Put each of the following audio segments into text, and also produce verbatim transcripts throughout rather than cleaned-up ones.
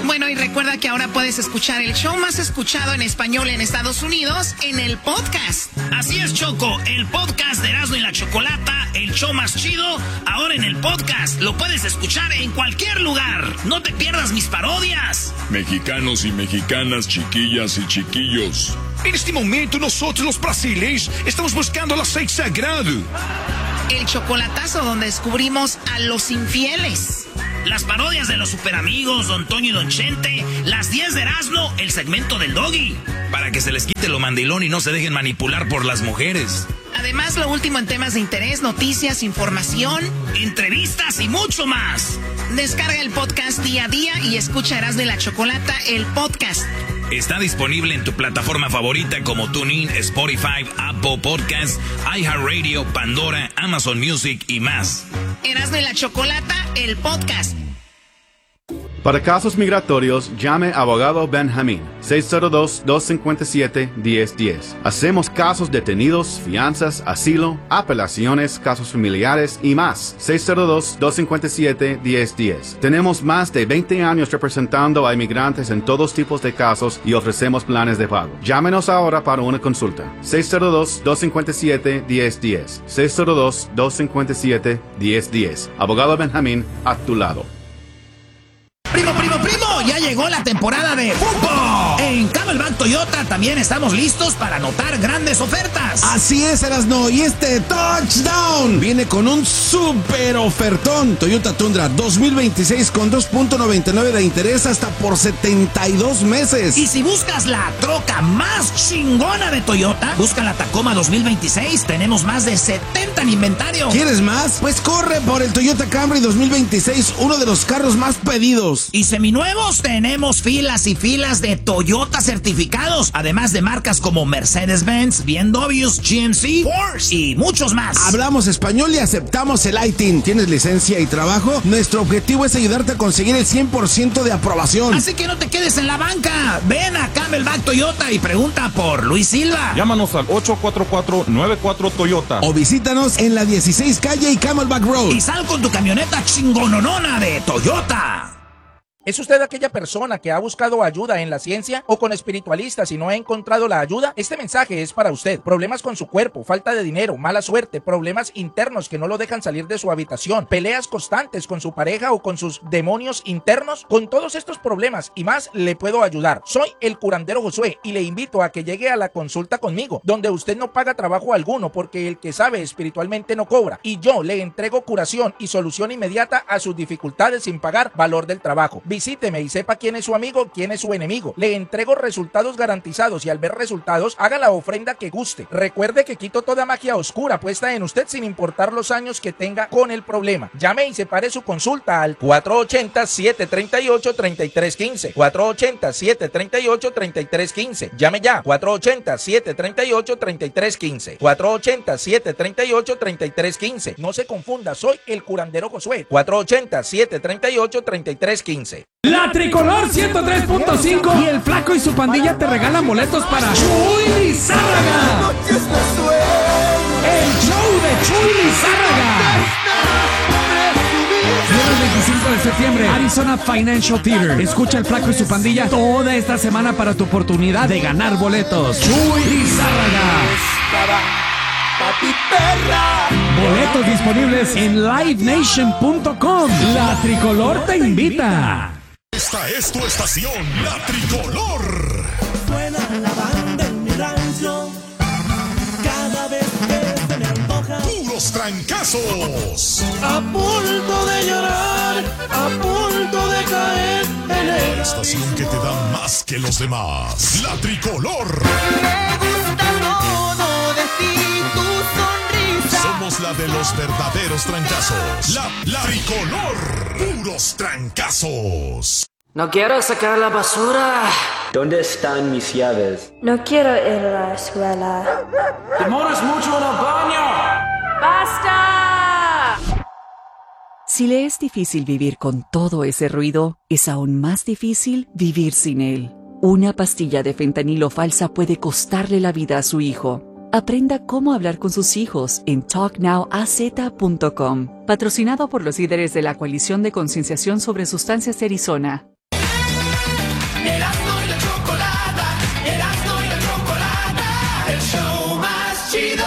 Bueno, y recuerda que ahora puedes escuchar el show más escuchado en español en Estados Unidos en el podcast. Así es, Choco, el podcast de Erasmo y la Chocolata, el show más chido, ahora en el podcast. Lo puedes escuchar en cualquier lugar. No te pierdas mis parodias. Mexicanos y mexicanas, chiquillas y chiquillos. En este momento nosotros los brasileños estamos buscando el aceite sagrado. El chocolatazo donde descubrimos a los infieles. Las parodias de los superamigos, Don Toño y Don Chente. Las diez de Erasmo, el segmento del Doggy. Para que se les quite lo mandilón y no se dejen manipular por las mujeres. Además, lo último en temas de interés, noticias, información, entrevistas y mucho más. Descarga el podcast día a día y escucha Erasmo y la Chocolata, el podcast. Está disponible en tu plataforma favorita como TuneIn, Spotify, Apple Podcasts, iHeartRadio, Pandora, Amazon Music y más. Erasmo y la Chocolata, el podcast. Para casos migratorios, llame a Abogado Benjamín, seis cero dos, dos cinco siete, uno cero uno cero. Hacemos casos detenidos, fianzas, asilo, apelaciones, casos familiares y más. seis cero dos, dos cinco siete, uno cero uno cero. Tenemos más de veinte años representando a inmigrantes en todos tipos de casos y ofrecemos planes de pago. Llámenos ahora para una consulta. seis cero dos, dos cinco siete, uno cero uno cero. seis cero dos, dos cinco siete, uno cero uno cero. Abogado Benjamín, a tu lado. Primo, primo, primo, ya llegó la temporada de fútbol. En Camelback Toyota también estamos listos para anotar grandes ofertas. Así es, Erasno, y este touchdown viene con un super ofertón. Toyota Tundra dos mil veintiséis con dos punto noventa y nueve de interés hasta por setenta y dos meses. Y si buscas la troca más chingona de Toyota, busca la Tacoma dos mil veintiséis. Tenemos más de setenta en inventario. ¿Quieres más? Pues corre por el Toyota Camry dos mil veintiséis, uno de los carros más pedidos. Y seminuevos, tenemos filas y filas de Toyota certificados, además de marcas como Mercedes-Benz, B M W, G M C, Porsche y muchos más. Hablamos español y aceptamos el I T I N. ¿Tienes licencia y trabajo? Nuestro objetivo es ayudarte a conseguir el cien por ciento de aprobación. Así que no te quedes en la banca. Ven a Camelback Toyota y pregunta por Luis Silva. Llámanos al ocho cuatro cuatro, nueve cuatro Toyota. O visítanos en la dieciséis calle y Camelback Road. Y sal con tu camioneta chingononona de Toyota. ¿Es usted aquella persona que ha buscado ayuda en la ciencia o con espiritualistas y no ha encontrado la ayuda? Este mensaje es para usted. Problemas con su cuerpo, falta de dinero, mala suerte, problemas internos que no lo dejan salir de su habitación, peleas constantes con su pareja o con sus demonios internos. Con todos estos problemas y más le puedo ayudar. Soy el curandero Josué y le invito a que llegue a la consulta conmigo, donde usted no paga trabajo alguno porque el que sabe espiritualmente no cobra. Y yo le entrego curación y solución inmediata a sus dificultades sin pagar valor del trabajo. Visíteme y sepa quién es su amigo, quién es su enemigo. Le entrego resultados garantizados y al ver resultados, haga la ofrenda que guste. Recuerde que quito toda magia oscura puesta en usted sin importar los años que tenga con el problema. Llame y separe su consulta al cuatro ocho cero, siete tres ocho, tres tres uno cinco. cuatro ocho cero, siete tres ocho, tres tres uno cinco. Llame ya. cuatro ocho cero, siete tres ocho, tres tres uno cinco. cuatro ocho cero, siete tres ocho, tres tres uno cinco. No se confunda, soy el curandero Josué. cuatro ocho cero, siete tres ocho, tres tres uno cinco. La Tricolor ciento tres punto cinco y el Flaco y su pandilla te regalan boletos para Chuy Lizárraga. El show de Chuy Lizárraga. Viernes veinticinco de septiembre, Arizona Financial Theater. Escucha el Flaco y su pandilla toda esta semana para tu oportunidad de ganar boletos. Chuy Lizárraga. Boletos disponibles en live nation punto com. La Tricolor te invita. Esta es tu estación, La Tricolor. Suena la banda en mi rancho. Cada vez que se me antoja. Puros trancazos. A punto de llorar, a punto de caer en el La estación que te da más que los demás. La Tricolor. Me gusta todo de ti, tu sonrisa. Somos la de los verdaderos trancazos. La, la Tricolor. Puros trancazos. No quiero sacar la basura. ¿Dónde están mis llaves? No quiero ir a la escuela. ¡Demoras mucho en el baño! ¡Basta! Si le es difícil vivir con todo ese ruido, es aún más difícil vivir sin él. Una pastilla de fentanilo falsa puede costarle la vida a su hijo. Aprenda cómo hablar con sus hijos en talk now a z punto com. Patrocinado por los líderes de la Coalición de Concienciación sobre Sustancias de Arizona. Erasmo y la Chocolata, Erasmo y la Chocolata, el show más chido.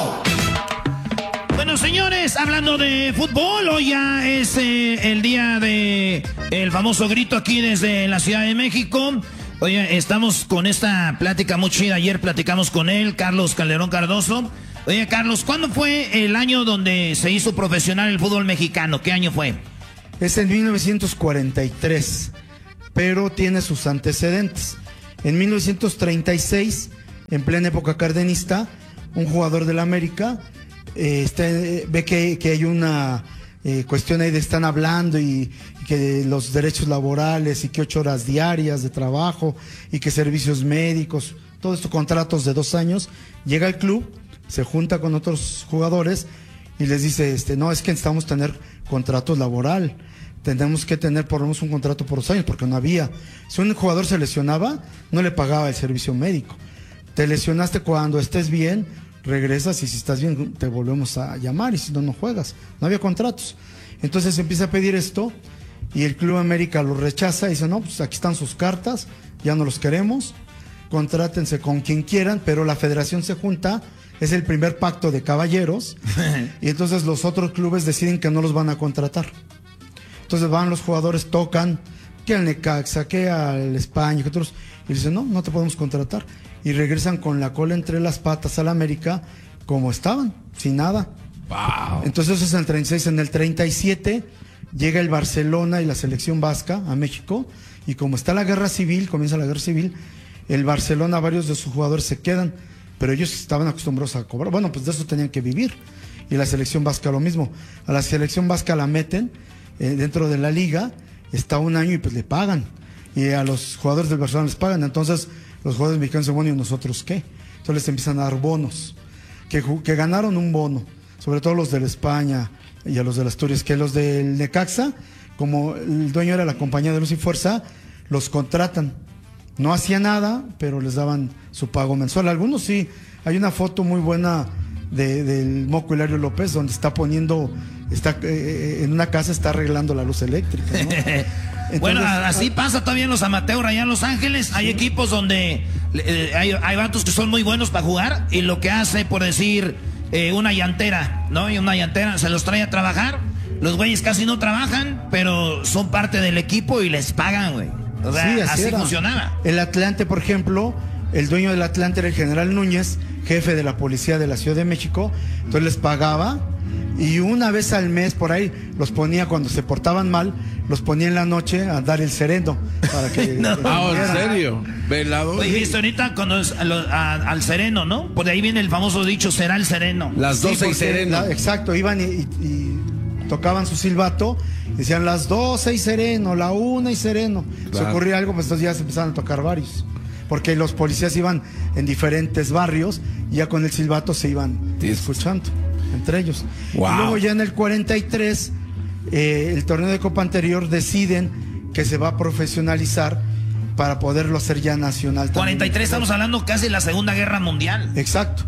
Bueno, señores, hablando de fútbol, hoy ya es eh, el día de el famoso grito aquí desde la Ciudad de México. Oye, estamos con esta plática muy chida. Ayer platicamos con él, Carlos Calderón Cardoso. Oye, Carlos, ¿cuándo fue el año donde se hizo profesional el fútbol mexicano? ¿Qué año fue? Es en mil novecientos cuarenta y tres, pero tiene sus antecedentes. En mil novecientos treinta y seis, en plena época cardenista, un jugador del América eh, está, eh, ve que, que hay una eh, cuestión ahí de están hablando y, y que los derechos laborales y que ocho horas diarias de trabajo y que servicios médicos, todos estos contratos de dos años. Llega al club, se junta con otros jugadores y les dice, este, no, es que necesitamos tener contratos laboral, tenemos que tener por lo menos un contrato por dos años, porque no había. Si un jugador se lesionaba, no le pagaba el servicio médico. Te lesionaste, cuando estés bien, regresas y si estás bien te volvemos a llamar y si no, no juegas. No había contratos. Entonces empieza a pedir esto y el Club América lo rechaza y dice, no, pues aquí están sus cartas, ya no los queremos, contrátense con quien quieran, pero la federación se junta, es el primer pacto de caballeros y entonces los otros clubes deciden que no los van a contratar. Entonces van los jugadores, tocan, que al Necaxa, que al España, que otros, y dicen, no, no te podemos contratar. Y regresan con la cola entre las patas al América como estaban, sin nada. Wow. Entonces eso es en el treinta y seis. En el treinta y siete llega el Barcelona y la selección vasca a México, y como está la guerra civil, comienza la guerra civil, el Barcelona, varios de sus jugadores se quedan, pero ellos estaban acostumbrados a cobrar. Bueno, pues de eso tenían que vivir. Y la selección vasca lo mismo. A la selección vasca la meten eh, dentro de la liga, está un año y pues le pagan. Y a los jugadores del Barcelona les pagan. Entonces los jugadores mexicanos dicen, bueno, ¿y nosotros qué? Entonces les empiezan a dar bonos. Que, que ganaron un bono, sobre todo los de la España y a los de Asturias, que los del Necaxa, como el dueño era la compañía de Luz y Fuerza, los contratan. No hacía nada, pero les daban su pago mensual. Algunos sí. Hay una foto muy buena de, del Moco Hilario López, donde está poniendo, está eh, en una casa está arreglando la luz eléctrica, ¿no? Entonces, bueno, así pasa todavía en los amateurs allá en Los Ángeles. Hay equipos donde eh, hay, hay vatos que son muy buenos para jugar y lo que hace, por decir, eh, una llantera, ¿no? Y una llantera se los trae a trabajar. Los güeyes casi no trabajan, pero son parte del equipo y les pagan, güey. O sea, sí, así, así funcionaba. El Atlante, por ejemplo, el dueño del Atlante era el general Núñez, jefe de la policía de la Ciudad de México, entonces les pagaba y una vez al mes por ahí los ponía, cuando se portaban mal, los ponía en la noche a dar el sereno para que no. Ah, ¿en serio? ¿Velado? Oye, viste ahorita cuando es a lo, a, al sereno, ¿no? Por ahí viene el famoso dicho, será el sereno. Las doce sí, y sereno. La, exacto, iban y, y, y tocaban su silbato, decían las doce y sereno, la una y sereno. Claro. Se ocurría algo, pues entonces ya se empezaron a tocar varios. Porque los policías iban en diferentes barrios y ya con el silbato se iban sí. escuchando entre ellos. Wow. Y luego ya en el cuarenta y tres, eh, el torneo de Copa anterior, deciden que se va a profesionalizar para poderlo hacer ya nacional. cuarenta y tres, estamos hablando casi de la Segunda Guerra Mundial. Exacto.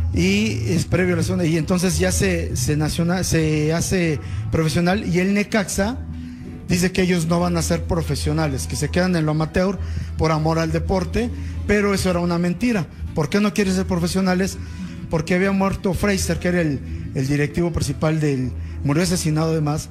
Y es previo a la segunda, y entonces ya se, se, nacional, se hace profesional, y el Necaxa dice que ellos no van a ser profesionales, que se quedan en lo amateur por amor al deporte, pero eso era una mentira. ¿Por qué no quieren ser profesionales? Porque había muerto Fraser, que era el, el directivo principal del... murió asesinado además,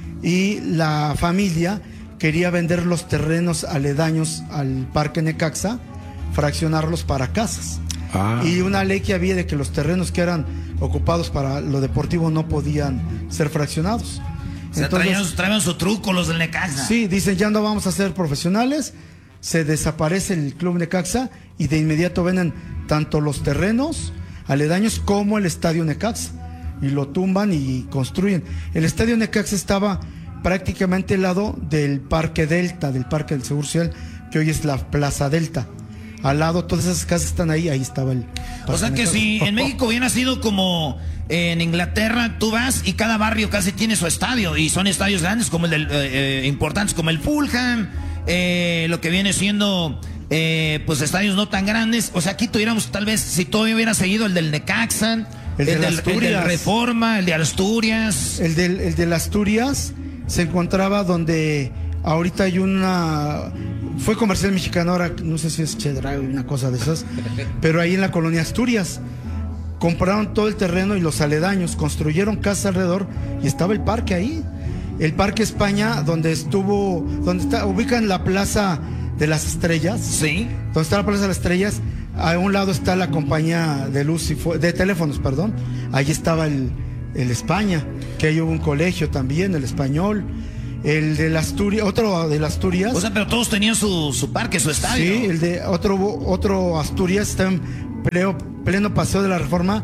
y la familia quería vender los terrenos aledaños al Parque Necaxa, fraccionarlos para casas. Ah. Y una ley que había de que los terrenos que eran ocupados para lo deportivo no podían ser fraccionados. O sea, Entonces, traían, traían su truco los del Necaxa. Sí, dicen, ya no vamos a ser profesionales, se desaparece el Club Necaxa y de inmediato venden tanto los terrenos aledaños como el Estadio Necaxa y lo tumban y construyen. El Estadio Necaxa estaba prácticamente al lado del Parque Delta, del Parque del Seguro Social, que hoy es la Plaza Delta. Al lado, todas esas casas están ahí, ahí estaba el... O sea que si en México hubiera sido como en Inglaterra, tú vas y cada barrio casi tiene su estadio, y son estadios grandes como el del, eh, eh, importantes como el Fulham, eh, lo que viene siendo eh, pues estadios no tan grandes. O sea, aquí tuviéramos tal vez, si todavía hubiera seguido el del Necaxa, el, el, del, el del Reforma, el de Asturias. El del, el del Asturias se encontraba donde ahorita hay una... Fue Comercial Mexicano, ahora no sé si es Chedraui, una cosa de esas, pero ahí en la colonia Asturias compraron todo el terreno y los aledaños, construyeron casas alrededor y estaba el parque ahí. El Parque España, donde estuvo, donde está, ubican la Plaza de las Estrellas. Sí. Donde está la Plaza de las Estrellas, a un lado está la compañía de luz y fu- de teléfonos, perdón. Ahí estaba el, el España, que ahí hubo un colegio también, el Español. El de las Asturias, otro de las Asturias. O sea, pero todos tenían su, su parque, su estadio. Sí, el de otro, otro Asturias está en pleno, pleno Paseo de la Reforma,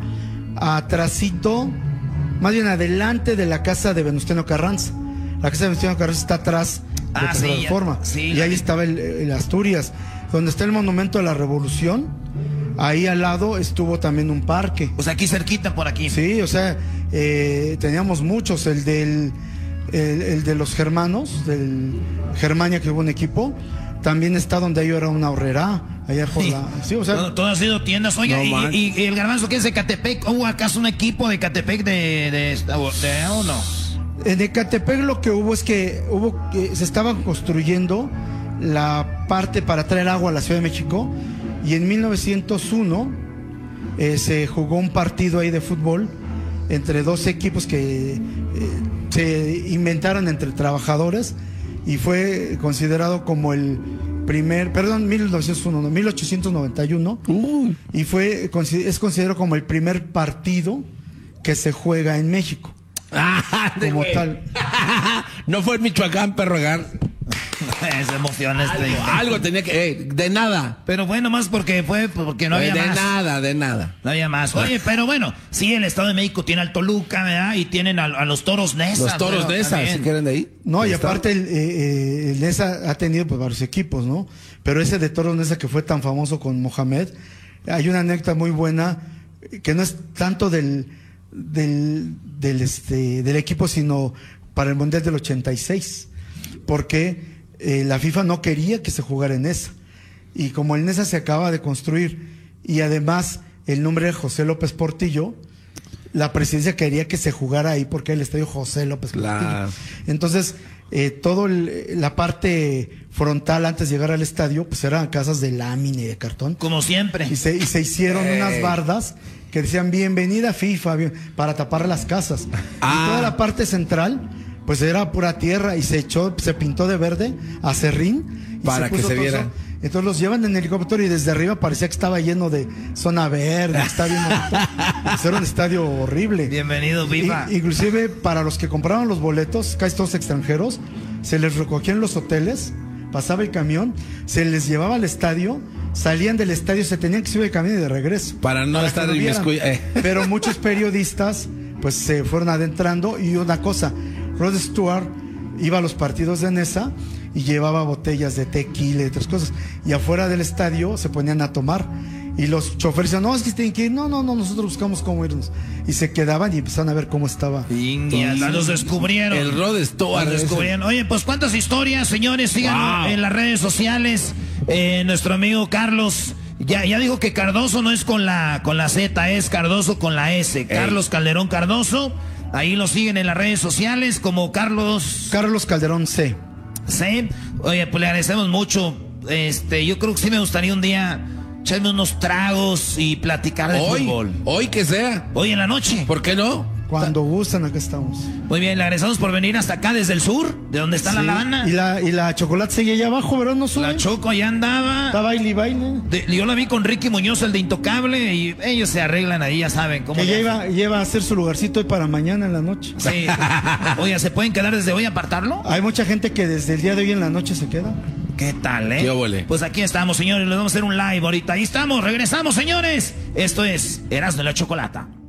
atrasito, más bien adelante de la casa de Venustiano Carranza. La casa de Venustiano Carranza está atrás de Ah, Paseo de la sí, Reforma. sí, y la ahí vi. estaba el, el Asturias, donde está el Monumento a la Revolución. Ahí al lado estuvo también un parque. O sea, aquí cerquita por aquí. Sí, o sea, eh, teníamos muchos. El del el, el de los germanos, del Germania, que hubo un equipo. También está donde yo era una horrera. Allá por Sí. la. Sí, o sea. todo, todo ha sido tiendas. Oiga, No y, manches. y- y el Garbanzo que es de Catepec, ¿hubo acaso un equipo de Catepec de, de, de, de- o no? En Ecatepec lo que hubo es que hubo que se estaban construyendo la parte para traer agua a la Ciudad de México y en mil novecientos uno eh, se jugó un partido ahí de fútbol entre dos equipos que eh, se inventaron entre trabajadores y fue considerado como el primer, perdón, mil novecientos uno, no, mil ochocientos noventa y uno Uh. y fue consi- es considerado como el primer partido que se juega en México. Ah, de Como güey. tal. No fue en Michoacán, perro Gar. Se emociona este. Algo, algo tenía que. eh, de nada. Pero bueno, más porque fue porque no había de más. nada, de nada. No había más. Oye, pero bueno, sí, el Estado de México tiene al Toluca, ¿verdad? Y tienen a, a los Toros Nesa. Los toros bueno, de esas, también. si quieren de ahí. No, y Está. aparte el, eh, eh, el Nesa ha tenido pues varios equipos, ¿no? Pero ese de Toros Nesa que fue tan famoso con Mohamed, hay una anécdota muy buena eh, que no es tanto del del del este del equipo, sino para el Mundial del ochenta y seis, porque eh, la FIFA no quería que se jugara en Nesa. Y como el Nesa se acaba de construir y además el nombre de José López Portillo, la presidencia quería que se jugara ahí porque el estadio José López Claro. Portillo. Entonces, eh, todo el- la parte frontal antes de llegar al estadio, pues eran casas de lámina y de cartón. Como siempre. Y se, y se hicieron Ey. unas bardas que decían bienvenida FIFA, bien- para tapar las casas. Ah. Y toda la parte central, pues era pura tierra y se echó, se pintó de verde a serrín. y Para que puso se todo viera. eso. Entonces los llevan en helicóptero y desde arriba parecía que estaba lleno de zona verde, está bien bonito. Pues era un estadio horrible. Bienvenido, FIFA. I- inclusive para los que compraron los boletos, casi todos extranjeros, se les recogían en los hoteles, pasaba el camión, se les llevaba al estadio, salían del estadio, se tenían que subir el camión y de regreso. Para no que estar lo vieran. inmiscuido. Eh. Pero muchos periodistas pues se fueron adentrando y una cosa, Rod Stewart iba a los partidos de Nesa y llevaba botellas de tequila y otras cosas. Y afuera del estadio se ponían a tomar. Y los choferes decían, no, es que tienen que ir. No, no, no, nosotros buscamos cómo irnos. Y se quedaban y empezaron a ver cómo estaba. Y hasta los descubrieron. El Rod Stewart. Los descubrieron. Oye, pues cuántas historias, señores, síganos Wow. en las redes sociales. Eh, nuestro amigo Carlos ya, ya dijo que Cardoso no es con la con la Z, es Cardoso con la S. Carlos Calderón Cardoso. Ahí lo siguen en las redes sociales como Carlos Carlos Calderón C. C. Oye, pues le agradecemos mucho. Este, yo creo que sí me gustaría un día echarme unos tragos y platicar de Hoy, fútbol. hoy que sea. Hoy en la noche. ¿Por qué no? Cuando gustan, acá estamos. Muy bien, le agradecemos por venir hasta acá desde el sur, de donde está la Sí. La Habana. Y la, y la chocolate seguía allá abajo, ¿verdad? No sube. La Choco ya andaba. Está baile y baile. De- yo la vi con Ricky Muñoz, el de Intocable, y ellos se arreglan ahí, ya saben cómo. Que ya le iba, lleva a hacer su lugarcito hoy para mañana en la noche. hacen. Sí. Oye, ¿se pueden quedar desde hoy a apartarlo? Hay mucha gente que desde el día de hoy en la noche se queda. ¿Qué tal, eh? Qué óvole. Pues aquí estamos, señores, les vamos a hacer un live ahorita. Ahí estamos, regresamos, señores. Esto es Erasmo y la Chocolata.